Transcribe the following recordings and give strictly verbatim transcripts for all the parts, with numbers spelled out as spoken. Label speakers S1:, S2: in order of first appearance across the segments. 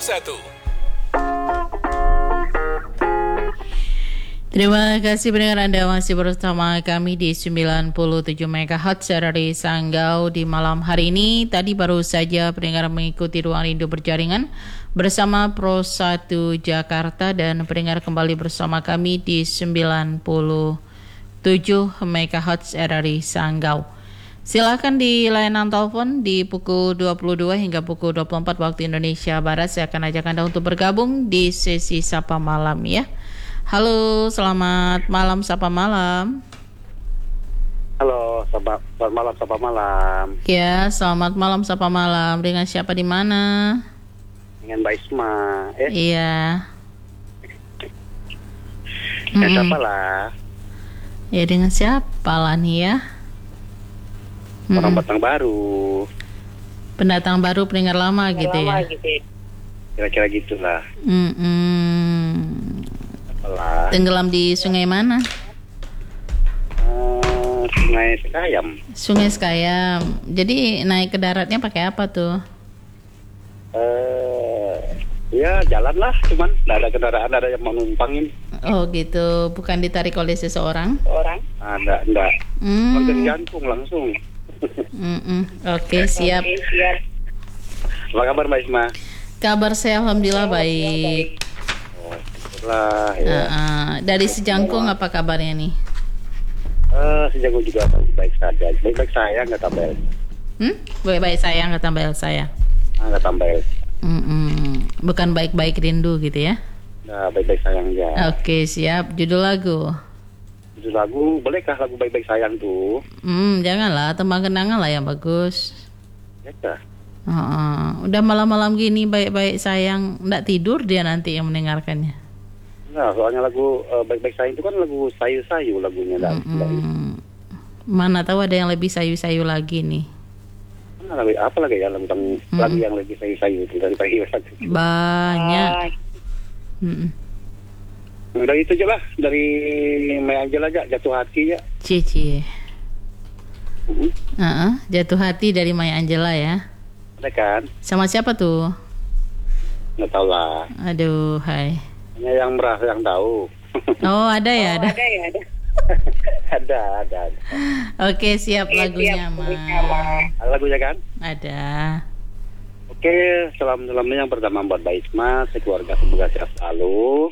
S1: satu.
S2: Terima kasih pendengar Anda masih bersama kami di sembilan puluh tujuh megahertz dari Sanggau di malam hari ini. Tadi baru saja pendengar mengikuti Ruang Rindu Berjaringan bersama Pro satu Jakarta dan pendengar kembali bersama kami di sembilan puluh tujuh megahertz dari Sanggau. Silakan di layanan telepon di pukul dua puluh dua hingga pukul dua puluh empat waktu Indonesia Barat. Saya akan ajak Anda untuk bergabung di sesi Sapa Malam ya. Halo, selamat malam Sapa Malam.
S3: Halo, selamat, selamat malam Sapa Malam.
S2: Ya, selamat malam Sapa Malam. Dengan siapa di mana?
S3: Dengan Mbak Isma. Eh,
S2: Iya.
S3: eh
S2: Mm-mm.
S3: siapa lah?
S2: Ya dengan siapa lah nih ya?
S3: Orang
S2: Mm-mm.
S3: Batang baru.
S2: Pendatang baru pendengar lama gitu ya.
S3: Kira-kira gitulah.
S2: Mm-mm.
S3: Apalah.
S2: Tenggelam di sungai mana?
S3: Uh, Sungai Sekayam.
S2: Sungai Sekayam. Jadi naik ke daratnya pakai apa tuh?
S3: Eh, ya jalan lah, cuman nggak ada kendaraan, ada yang mau numpangin.
S2: Oh gitu, bukan ditarik oleh seseorang?
S3: Orang? Ada, enggak.
S2: Hmm.
S3: Organ jantung langsung.
S2: Mm-mm. Oke, siap.
S3: Apa kabar Mbak Isma?
S2: Kabar saya alhamdulillah baik.
S3: Lah, ya.
S2: Uh-uh. Dari Sejangkung apa kabarnya nih?
S3: Eh, sejauh juga baik saja. Baik-baik saya nggak tambah.
S2: Hmm? Baik-baik saya nggak tambah saya.
S3: Ah, nggak tambah.
S2: Mm-mm. Bukan baik-baik rindu gitu ya?
S3: Nah, baik-baik sayang ya.
S2: Oke, siap. Judul lagu?
S3: Judul lagu, bolehkah lagu baik-baik sayang tuh?
S2: Hmm, janganlah, tembang kenangan lah yang bagus.
S3: Ya kah?
S2: Uh-uh. Udah malam-malam gini baik-baik sayang, nggak tidur dia nanti yang mendengarkannya.
S3: Nah, soalnya lagu uh, baik-baik sayang itu kan lagu sayu-sayu lagunya.
S2: Mm-mm. Mana tahu ada yang lebih sayu-sayu lagi nih.
S3: Nah, lagu apa lagi ya lagu,
S2: Mm-mm.
S3: lagu yang lebih sayu-sayu itu dari pagi
S2: Banyak. Mm-mm.
S3: Udah itu aja lah, dari Maya Angel aja, Jatuh Hati ya.
S2: Cici.
S3: Uh-huh.
S2: Uh-uh. Jatuh Hati dari Maya Angela ya.
S3: Ada kan?
S2: Sama siapa tuh?
S3: Nggak tahu lah.
S2: Aduh, hai.
S3: Hanya yang merasa yang tahu.
S2: Oh, ada ya, ada.
S3: ada, ada, ada.
S2: Oke, siap lagunya, Mas.
S3: Ada lagunya kan?
S2: Ada.
S3: Oke, salam-salamnya yang pertama buat Mbak Isma, sekeluarga semoga sehat selalu.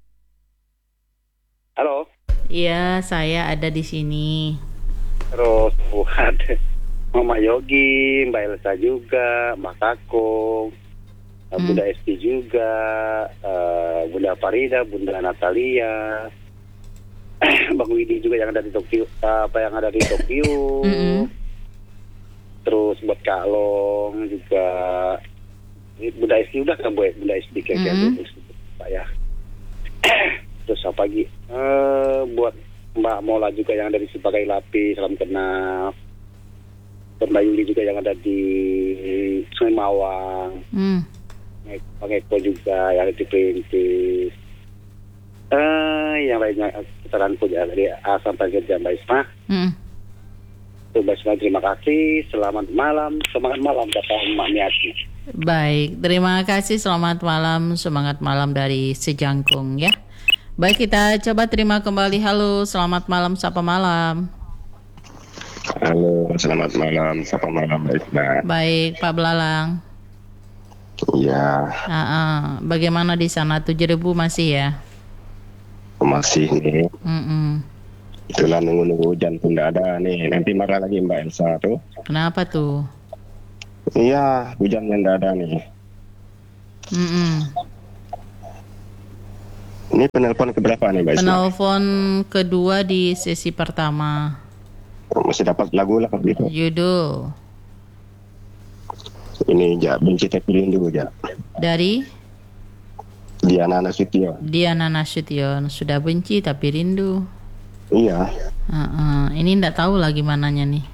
S3: Halo.
S2: Iya, saya ada di sini.
S3: Terus buat Mama Yogi, Mbak Elsa juga, Mas Kakung, hmm. Bunda Esti juga, uh, Bunda Farida, Bunda Natalia, Bang Widi juga yang ada di Tokyo, uh, apa yang ada di Tokyo.
S2: Mm-hmm.
S3: Terus buat Kak Long juga, Bunda Esti udah kan Bu, Bunda Esti kayaknya mm-hmm. Pak ya. Terus apa lagi? Uh, buat Mbak Mola juga yang ada di Sebagai Lapis, salam kenal. Dan Mbak Yuli juga yang ada di Sungai Mawang. Hmm. Bang Eko juga yang ada di Perintis. Uh, yang lainnya putaranku ya dari A sampai Z Mbak Isma. Hmm. Mbak Isma terima kasih. Selamat malam, semangat malam kata Mbak Miati.
S2: Baik, terima kasih. Selamat malam, semangat malam dari Sejangkung ya. Baik, kita coba terima kembali. Halo, selamat malam, Sapa Malam.
S4: Halo, selamat malam, Sapa Malam, Mbak Isma.
S2: Baik, Pak Belalang.
S4: Iya.
S2: Uh-uh. Bagaimana di sana? tujuh ribu masih ya?
S4: Masih nih.
S2: Mm-mm.
S4: Itulah nunggu-nunggu hujan pun nggak ada nih. Nanti marah lagi Mbak Elsa tuh.
S2: Kenapa tuh?
S4: Iya, hujannya nggak ada nih.
S2: Mm-mm.
S4: Ini penelpon keberapa nih Mbak Isma?
S2: Penelpon kedua di sesi pertama.
S4: Masih dapat lagu lah gitu.
S2: Judul.
S4: Ini ja, benci tapi rindu ja.
S2: Dari?
S4: Diana Nasution.
S2: Diana Nasution. Sudah benci tapi rindu.
S4: Iya.
S2: Uh-uh. Ini nggak tahu lagi mananya nih.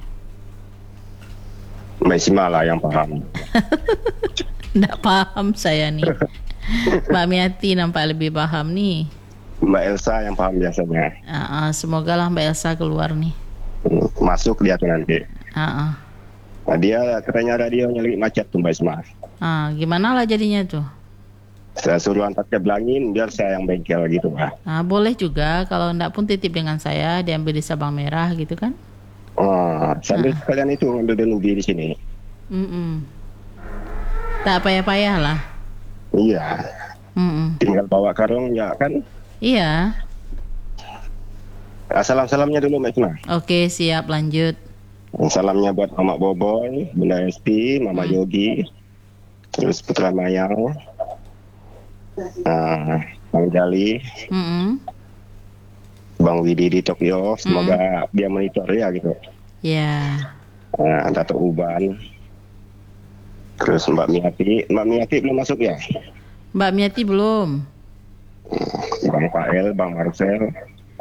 S4: Mbak Isma lah yang paham.
S2: Nggak paham saya nih. Mbak Miati nampak lebih paham nih.
S4: Mbak Elsa yang paham biasanya.
S2: Uh-uh. Semoga lah Mbak Elsa keluar nih.
S4: Masuk dia tuh nanti.
S2: Uh-uh.
S4: Nah, dia katanya radionya lagi macet tuh Mbak Isma.
S2: Ah, gimana lah jadinya tuh?
S4: Saya suruh antar ke Belangin biar saya yang bengkel gitu Pak.
S2: Nah, boleh juga kalau enggak pun titip dengan saya, diambil di Sabang Merah gitu kan.
S4: Oh, sambil
S2: Ah.
S4: kalian itu ambil Denubi di sini.
S2: Mm-mm. Tak payah-payah lah.
S4: Iya.
S2: Mm-mm.
S4: Tinggal bawa karung ya kan.
S2: Iya.
S4: Salam-salamnya dulu Mbak Isma.
S2: Oke, siap, lanjut.
S4: Salamnya buat Mama Boboy, Bunda Esti, Mama
S2: Hmm.
S4: Yogi, terus Putra Mayang, uh, Bang Jali,
S2: Mm-mm.
S4: Bang Widi di Tokyo. Semoga dia monitor ya gitu.
S2: Ya.
S4: Uh, Dato' Uban, terus Mbak Miati. Mbak Miati belum masuk ya?
S2: Mbak Miati belum.
S4: Bang Pael, Bang Marcel,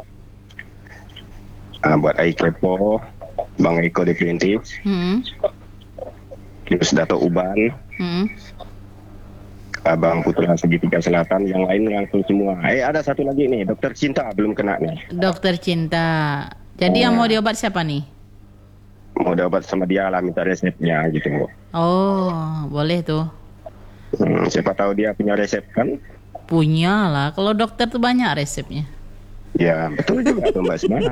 S4: uh, buat Ai Kepo, Bang Eko Definitif,
S2: Mm-mm.
S4: terus Dato' Uban,
S2: Mm-mm.
S4: Abang Putra Segitiga Selatan, yang lain langsung semua. Eh ada satu lagi nih, Dokter Cinta belum kena nih.
S2: Dokter Cinta. Jadi yang mau diobat siapa nih?
S4: Mau dapat sama dia lah, minta resepnya gitu.
S2: Oh, boleh tuh.
S4: Hmm, siapa tahu dia punya resep kan?
S2: Punya lah. Kalau dokter tuh banyak resepnya.
S4: Ya betul juga tuh Mbak Sima.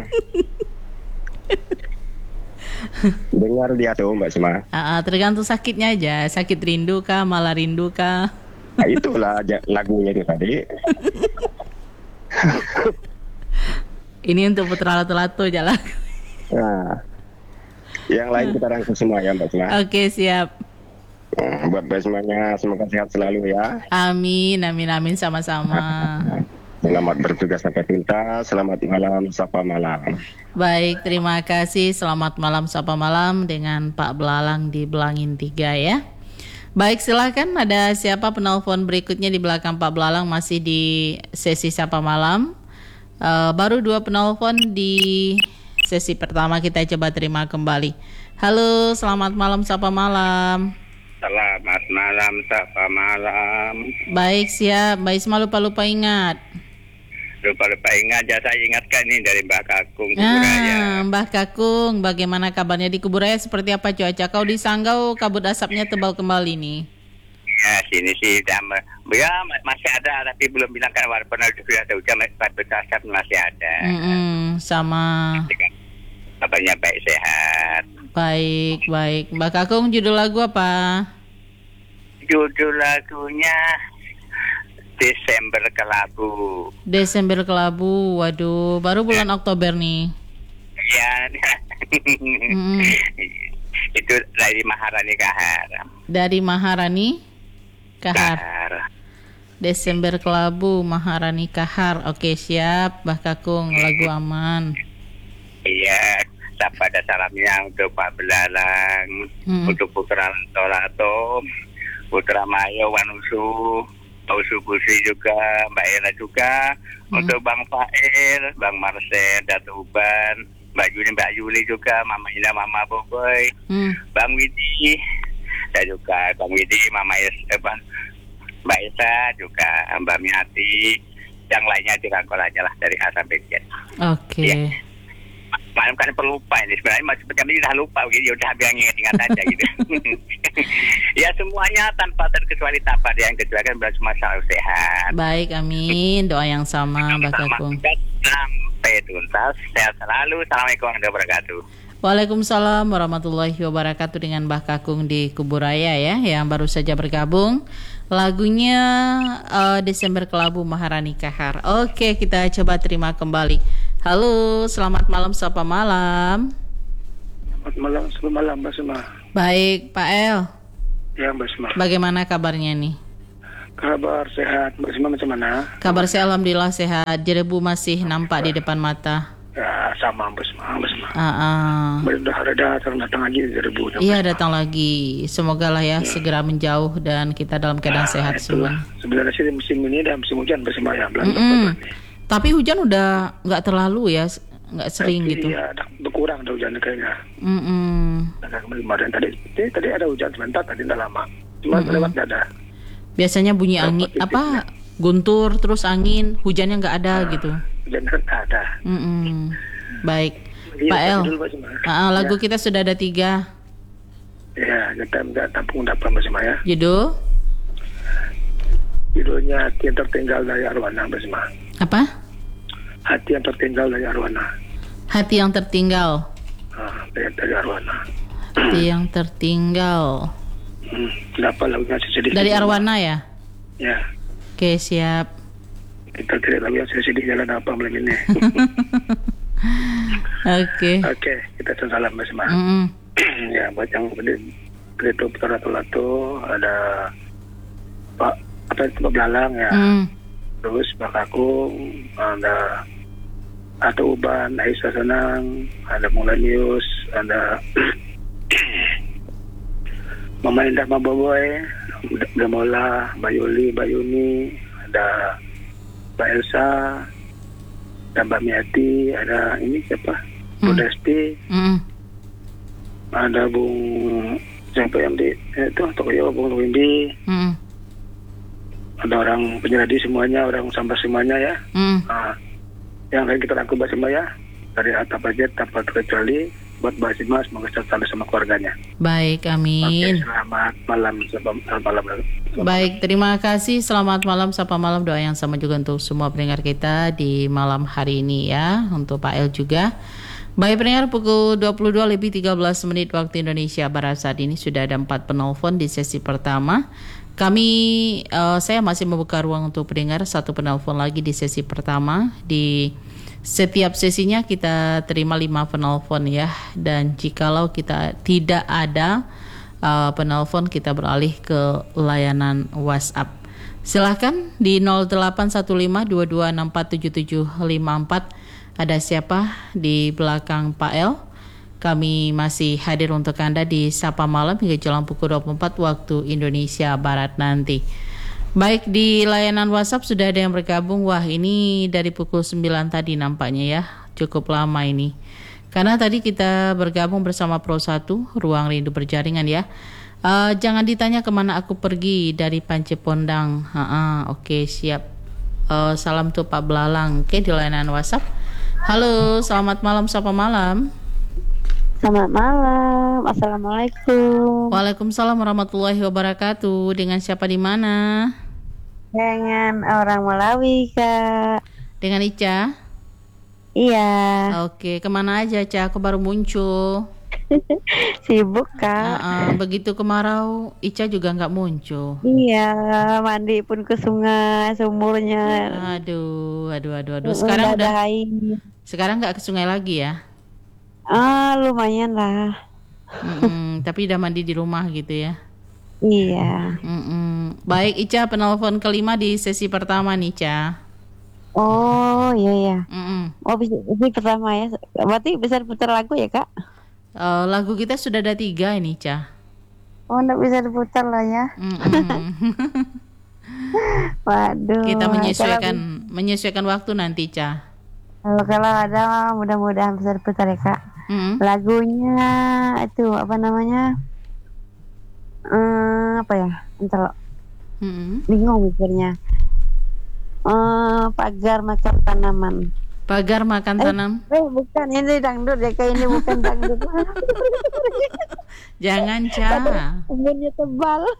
S4: Dengar dia tuh Mbak Sima.
S2: Ah, ah, tergantung sakitnya aja. Sakit rindu kah, malah rindu kah?
S4: Nah, itulah ja- lagunya itu tadi.
S2: Ini untuk putra lato-lato jalan.
S4: Nah, yang lain kita rangkum semua ya Mbak Sima.
S2: Oke, siap.
S4: Hmm, buat Mbak Simanya semoga sehat selalu ya.
S2: Amin, amin, amin, sama-sama.
S4: Selamat bertugas sampai tuntas. Selamat malam, sapa malam.
S2: Baik, terima kasih. Selamat malam, sapa malam dengan Pak Belalang di Belangin tiga ya. Baik, silakan. Ada siapa penelpon berikutnya di belakang Pak Belalang, masih di sesi sapa malam. Uh, baru dua penelpon di sesi pertama, kita coba terima kembali. Halo, selamat malam, sapa malam.
S3: Selamat malam, sapa malam.
S2: Baik, siap. Mbak Isma lupa-lupa ingat.
S3: Lupa-lupa ingat, ya saya ingatkan ini dari Mbak Kakung Kuburaya.
S2: Ah, Mbah Kakung, bagaimana kabarnya di Kuburaya? Seperti apa cuaca? Kau di Sanggau, kabut asapnya tebal kembali nih.
S3: Ya, sini sih sama. Ya, masih ada, tapi belum bilang kan walaupun sudah ada hujan, kabut asap masih ada.
S2: Mm-mm, sama.
S3: Kabarnya baik sehat.
S2: Baik, baik. Mbak Kakung, judul lagu apa?
S3: Judul lagunya Desember Kelabu.
S2: Desember Kelabu. Waduh, baru bulan Oktober nih.
S3: Ya,
S2: Mm-mm.
S3: itu dari Maharani Kahar.
S2: Dari Maharani Kahar.
S3: Kahar.
S2: Desember Kelabu, Maharani Kahar. Oke, siap. Mbak Kakung, lagu aman.
S3: Iya, sapa ada salamnya untuk Pak Belalang,
S2: Hmm.
S3: untuk Putra Lato-Lato, Putra Mayo, Wanusu, Pausu Busi juga, Mbak Ella juga,
S2: Hmm.
S3: untuk Bang Fail, Bang Marcel, Dato' Uban, Mbak Yuli, Mbak Yuli juga, Mama Ina, Mama Boboy,
S2: Hmm.
S3: Bang Widi, dan juga Bang Widi, Mama Es, eh, Bang- Mbak Esa juga, Mbak Miati, yang lainnya dirangkul aja lah dari A sampai Z.
S2: Oke.
S3: Iya. Malam kan pelupa ini sebenarnya masih kami sudah lupa gitu, ya udah biar ingat-ingat aja gitu. Ya semuanya tanpa terkecuali tak ada yang kecuali kan semua selalu sehat.
S2: Baik, amin. Doa yang sama, Mbak Kakung.
S3: Sampai tuntas, sehat selalu. Assalamualaikum warahmatullahi wabarakatuh.
S2: Waalaikumsalam warahmatullahi wabarakatuh dengan Mbah Kakung di Kuburaya ya, yang baru saja bergabung. Lagunya uh, Desember Kelabu, Maharani Kahar. Oke, kita coba terima kembali. Halo, selamat malam, sapa malam.
S1: Selamat malam, selamat malam Mbak Sema.
S2: Baik, Pak El.
S1: Ya Mbak Sema.
S2: Bagaimana kabarnya nih?
S1: Kabar sehat, Mbak Sema macam mana?
S2: Kabar saya alhamdulillah sehat. Jerebu masih nampak di depan mata.
S1: Ya sama Mbak Sema, Mbak Sema.
S2: Ah, ah.
S1: Udah reda, sekarang datang lagi dari ribu.
S2: Iya, datang lagi. Semoga lah ya, segera menjauh dan kita dalam keadaan sehat semua.
S1: Sebenarnya sih musim ini dan musim hujan Mbak Sema ya. Bulan
S2: Mm-mm.
S1: Oktober nih.
S2: Tapi hujan udah nggak terlalu ya, nggak sering
S1: Tapi
S2: gitu.
S1: Ya, ada berkurang ada hujan kayaknya.
S2: Mm-mm.
S1: Nah, kemarin tadi, tadi tadi ada hujan sebentar, tadi tidak lama. Cuma
S2: Mm-mm.
S1: lewat nggak ada.
S2: Biasanya bunyi
S1: Berapa
S2: angin
S1: titik
S2: apa guntur terus angin, hujannya nggak ada gitu.
S1: Hujan kan nggak ada.
S2: Mm-mm. Baik,
S1: Iya,
S2: Pak El.
S1: dulu, Mbak Sema.
S2: Ah, ah, lagu
S1: Ya,
S2: kita sudah ada tiga.
S1: ya kita minta tampung dapat Mbak Sema ya.
S2: Judul
S1: Judul lagunya Hati yang Tertinggal dari Arwana Basma.
S2: Apa?
S1: Hati yang Tertinggal dari Arwana.
S2: Hati yang tertinggal.
S1: Ah, dari, dari Arwana.
S2: Hati yang tertinggal.
S1: Hmm, kenapa lagunya sedih?
S2: Dari Arwana ya?
S1: Ya.
S2: Oke, siap.
S1: Kita tidak lagu yang sedih jalan apa malam ini.
S2: Oke.
S1: Oke, kita salam Basma.
S2: Mm-mm.
S1: Ya, buat yang itu Ratu-Ratu ada Pak apa itu Pak Belalang ya.
S2: Mm.
S1: Terus Pak Kakung, ada ada Uban, Aisyah Senang, ada Mulanius, ada Mama Indah Maboboy, Gamola, Bayuli, Bayuni, ada Mbak Elsa, ada Mbak Miati, ada ini siapa? Bu
S2: Mm.
S1: Desti,
S2: Mm.
S1: ada Bung siapa yang di eh, itu Tokoyo, Bung Windi,
S2: Mm.
S1: ada orang penyeladi semuanya, orang sambar semuanya ya.
S2: Mm.
S1: Nah, yang lain kita rangkum semua ya, dari atap aja tanpa terkecuali buat Mbak Sima, semoga selalu sama keluarganya.
S2: Baik, amin.
S1: Oke, selamat malam, selamat malam. Selamat
S2: Baik, terima kasih. Selamat malam, sapa malam. Doa yang sama juga untuk semua pendengar kita di malam hari ini ya. Untuk Pak El juga. Baik pendengar, pukul dua puluh dua lebih tiga belas menit waktu Indonesia Barat saat ini sudah ada empat penelpon di sesi pertama. Kami, uh, saya masih membuka ruang untuk pendengar satu penelpon lagi di sesi pertama. Di setiap sesinya kita terima lima penelpon ya. Dan jikalau kita tidak ada uh, penelpon, kita beralih ke layanan WhatsApp. Silahkan di nol delapan satu lima dua dua enam empat tujuh tujuh lima empat. Ada siapa di belakang Pak El? Kami masih hadir untuk Anda di Sapa Malam hingga jelang pukul dua puluh empat waktu Indonesia Barat nanti. Baik, di layanan WhatsApp sudah ada yang bergabung. Wah, ini dari pukul sembilan tadi nampaknya ya. Cukup lama ini. Karena tadi kita bergabung bersama Pro satu, Ruang Rindu Berjaringan ya. Uh, jangan ditanya kemana aku pergi dari Pancepondang. Ha-ha, oke, siap. Uh, salam tuh Pak Belalang. Oke, di layanan WhatsApp. Halo, selamat malam, sapa malam.
S5: Selamat malam, assalamualaikum.
S2: Waalaikumsalam warahmatullahi wabarakatuh. Dengan siapa di mana?
S5: Dengan orang Malawi, Kak.
S2: Dengan Ica?
S5: Iya.
S2: Oke, kemana aja, Ica? Aku baru muncul.
S5: Sibuk, Kak.
S2: Uh-uh, begitu kemarau, Ica juga nggak muncul.
S5: Iya, mandi pun ke sungai, sumurnya.
S2: Aduh, aduh, aduh, aduh. Sekarang
S5: udah,
S2: udah.
S5: udah
S2: Sekarang nggak ke sungai lagi ya?
S5: Ah, lumayan lah.
S2: Mm-mm, tapi udah mandi di rumah gitu ya?
S5: Iya.
S2: Mm-mm. Baik, Ica, penelpon kelima di sesi pertama nih, Ica.
S5: Oh, iya ya.
S2: Mm-mm.
S5: Oh, bisa, bisa pertama ya. Berarti bisa putar lagu ya, Kak?
S2: Uh, lagu kita sudah ada tiga ini, Ca.
S5: Oh, enggak bisa diputar lah ya. Waduh.
S2: Kita menyesuaikan
S5: kalau,
S2: menyesuaikan waktu nanti, Ca.
S5: Kalau kalau ada mudah-mudahan bisa diputar ya, Kak.
S2: Mm-hmm.
S5: Lagunya itu apa namanya? Hmm, apa ya? Entar
S2: Mm-hmm.
S5: bingung mikirnya. Uh, pagar makan tanaman.
S2: Pagar makan
S5: eh,
S2: tanam.
S5: Eh, bukan ini dangdut ya, kayak ini bukan dangdut.
S2: Jangan, Ca.
S5: Umurnya tebal.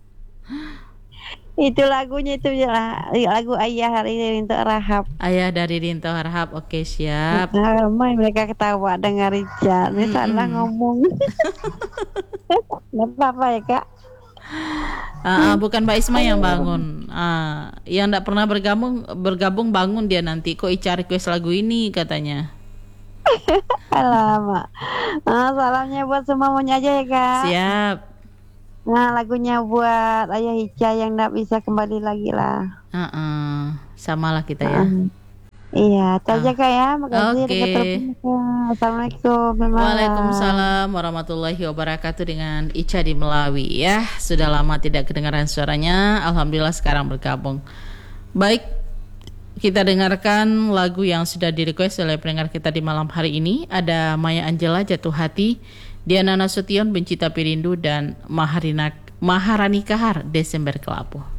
S5: Itu lagunya itu ya, lagu Ayah dari Rinto Rahab.
S2: Ayah dari Rinto Rahab. Oke, siap.
S5: Nah, mereka ketawa dengar Richard. Ini salah ngomong. Nggak apa-apa ya, Kak.
S2: Uh, uh, bukan Mbak Isma yang bangun. Uh, yang tidak pernah bergabung bergabung bangun dia nanti. Kok Ica request lagu ini katanya.
S5: Alamak. Nah, salamnya buat semuanya aja ya, Kak.
S2: Siap.
S5: Nah, lagunya buat Ayah Ica yang tidak bisa kembali lagi lah.
S2: Uh, uh, samalah kita ya.
S5: Uh, iya, itu aja, Kak ya. Makasih.
S2: Oke.
S5: Assalamualaikum.
S2: Waalaikumsalam warahmatullahi wabarakatuh dengan Ica di Melawi ya. Sudah lama tidak kedengaran suaranya. Alhamdulillah sekarang bergabung. Baik, kita dengarkan lagu yang sudah direquest oleh pendengar kita di malam hari ini. Ada Maya Angela, Jatuh Hati, Diana Nasution, Benci Tapi Rindu, dan Maharani Kahar, Desember Kelabu.